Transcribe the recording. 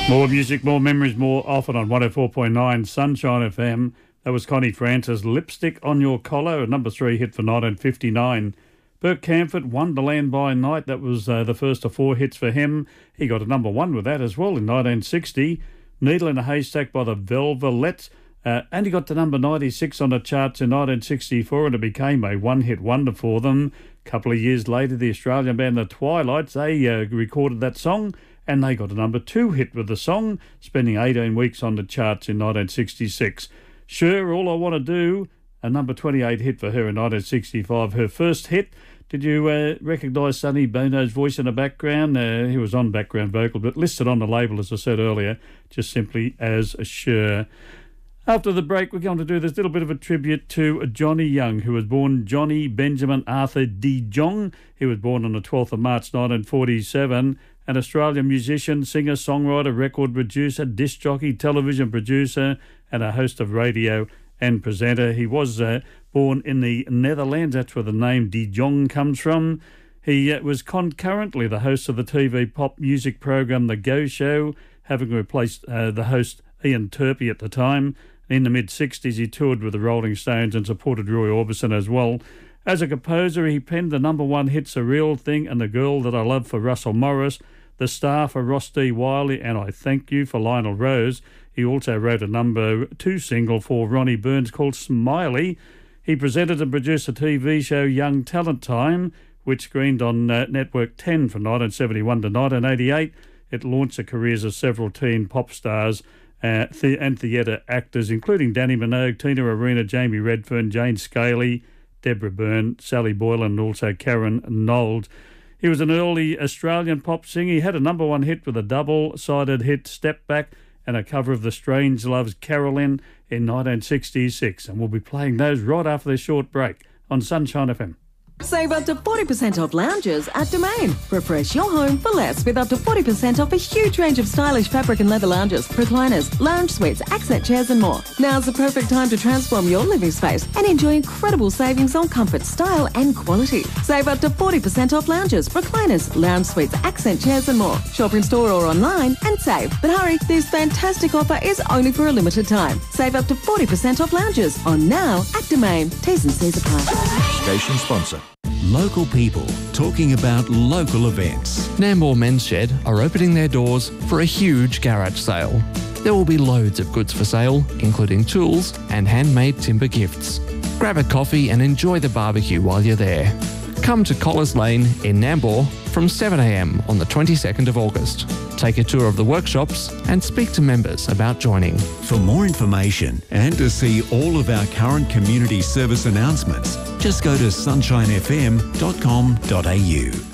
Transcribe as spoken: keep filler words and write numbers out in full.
More music, more memories, more often on one oh four point nine Sunshine F M. That was Connie Francis, Lipstick on Your Collar, a number three hit for nineteen fifty-nine. Burt Camford, Wonderland by Night, that was uh, the first of four hits for him. He got a number one with that as well in nineteen sixty. Needle in a Haystack by the Velvets, uh, and he got to number ninety-six on the charts in nineteen sixty-four, and it became a one-hit wonder for them. A couple of years later, the Australian band The Twilights, they uh, recorded that song, and they got a number two hit with the song, spending eighteen weeks on the charts in nineteen sixty-six. Sure, All I Want to Do, a number twenty-eight hit for her in nineteen sixty-five. Her first hit. Did you uh, recognise Sonny Bono's voice in the background? Uh, he was on background vocal, but listed on the label, as I said earlier, just simply as Sure. After the break, we're going to do this little bit of a tribute to Johnny Young, who was born Johnny Benjamin Arthur de Jong. He was born on the twelfth of March nineteen forty-seven. An Australian musician, singer, songwriter, record producer, disc jockey, television producer, and a host of radio and presenter. He was uh, born in the Netherlands. That's where the name De Jong comes from. He uh, was concurrently the host of the T V pop music program The Go Show, having replaced uh, the host Ian Turpie at the time. In the mid-sixties, he toured with the Rolling Stones and supported Roy Orbison as well. As a composer, he penned the number one hits A Real Thing and The Girl That I Love for Russell Morris, The Star for Ross D. Wiley, and I Thank You for Lionel Rose. He also wrote a number two single for Ronnie Burns called Smiley. He presented and produced a T V show Young Talent Time, which screened on uh, Network ten from nineteen seventy-one to nineteen eighty-eight. It launched the careers of several teen pop stars uh, th- and theatre actors, including Danny Minogue, Tina Arena, Jamie Redfern, Jane Scaly, Deborah Byrne, Sally Boylan, and also Karen Knowles. He was an early Australian pop singer. He had a number one hit with a double-sided hit, Step Back, and a cover of The Strangeloves' Carolyn in nineteen sixty-six. And we'll be playing those right after this short break on Sunshine F M. Save up to forty percent off lounges at Domain. Refresh your home for less with up to forty percent off a huge range of stylish fabric and leather lounges, recliners, lounge suites, accent chairs and more. Now's the perfect time to transform your living space and enjoy incredible savings on comfort, style and quality. Save up to forty percent off lounges, recliners, lounge suites, accent chairs and more. Shop in store or online and save. But hurry, this fantastic offer is only for a limited time. Save up to forty percent off lounges on now at Domain. T's and C's apply. Station sponsor. Local people talking about local events. Nambour Men's Shed are opening their doors for a huge garage sale. There will be loads of goods for sale, including tools and handmade timber gifts. Grab a coffee and enjoy the barbecue while you're there. Come to Collars Lane in Nambour from seven a m on the twenty-second of August. Take a tour of the workshops and speak to members about joining. For more information and to see all of our current community service announcements, just go to sunshine f m dot com dot a u.